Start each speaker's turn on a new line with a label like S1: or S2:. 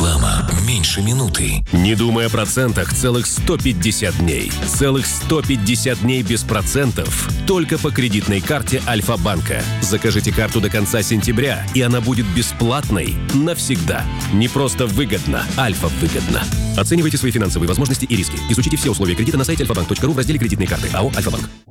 S1: Реклама меньше минуты.
S2: Не думай о процентах целых 150 дней. Целых 150 дней без процентов. Только по кредитной карте Альфа-банка. Закажите карту до конца сентября, и она будет бесплатной навсегда. Не просто выгодно, Альфа-выгодно. Оценивайте свои финансовые возможности и риски. Изучите все условия кредита на сайте alfabank.ru в разделе «Кредитные карты». АО «Альфа-банк».